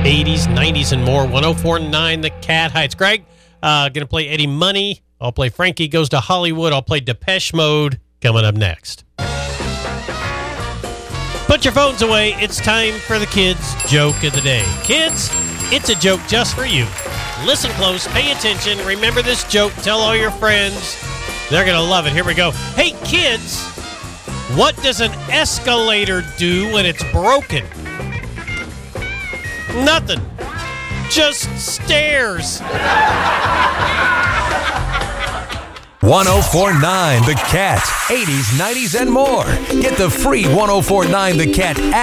80s, 90s, and more. 104.9 The Cat. Hi, it's Greg. Going to play Eddie Money. I'll play Frankie Goes to Hollywood. I'll play Depeche Mode coming up next. Put your phones away. It's time for the kids' joke of the day. Kids, it's a joke just for you. Listen close. Pay attention. Remember this joke. Tell all your friends. They're going to love it. Here we go. Hey, kids, what does an escalator do when it's broken? Nothing. Just stairs. 104.9 The Cat. 80s, 90s, and more. Get the free 104.9 The Cat app.